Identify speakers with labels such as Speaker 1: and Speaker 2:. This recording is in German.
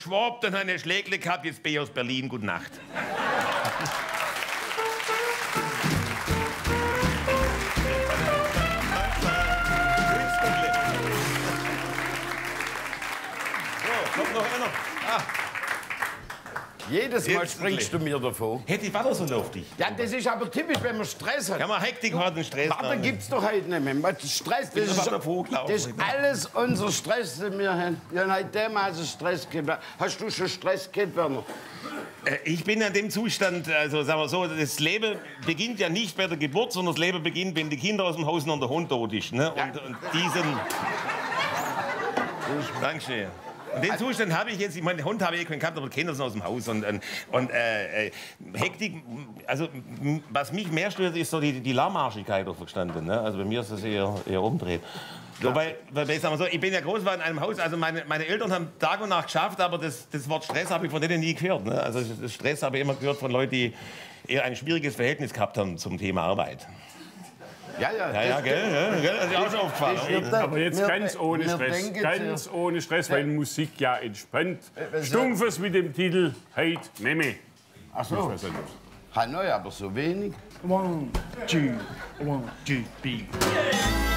Speaker 1: Schwab, dann eine Schlägle gehabt, jetzt bin ich aus Berlin. Gute Nacht. So, kommt noch einer. Ah.
Speaker 2: Jedes Mal springst du mir davon.
Speaker 1: Hätte ich Vater so luftig.
Speaker 2: Ja, das ist aber typisch, wenn man Stress hat.
Speaker 1: Ja, man Hektik hat und Stress.
Speaker 2: Warte, gibt's doch heute nicht mehr. Stress, das ist alles unser Stress, den wir haben. Wir haben heute dermaßen Stress gehabt. Hast du schon Stress gehabt, Werner?
Speaker 1: Ich bin in dem Zustand, also sagen wir so, das Leben beginnt ja nicht bei der Geburt, sondern das Leben beginnt, wenn die Kinder aus dem Haus sind und der Hund tot ist. Ne?
Speaker 2: Ja.
Speaker 1: Und diesen... Dankeschön. Und den Zustand habe ich jetzt, ich meine, den Hund habe ich keinen gehabt, aber die Kinder sind aus dem Haus. Und Hektik, also was mich mehr stört, ist so die Lahmarschigkeit, verstanden. Ne? Also bei mir ist das eher umdreht. Ja. Wobei, sagen wir so, ich bin ja groß geworden in einem Haus, also meine Eltern haben Tag und Nacht geschafft, aber das Wort Stress habe ich von denen nie gehört. Ne? Also das Stress habe ich immer gehört von Leuten, die eher ein schwieriges Verhältnis gehabt haben zum Thema Arbeit.
Speaker 2: Ja,
Speaker 1: gell, das ist auch schon aufgefallen.
Speaker 3: Aber jetzt ganz ohne Stress, weil Musik ja entspannt. Stumpfes mit dem Titel Heit Memme.
Speaker 2: Ach so. Hanoi, aber so wenig.
Speaker 3: 1, 2, 1, 2, 3.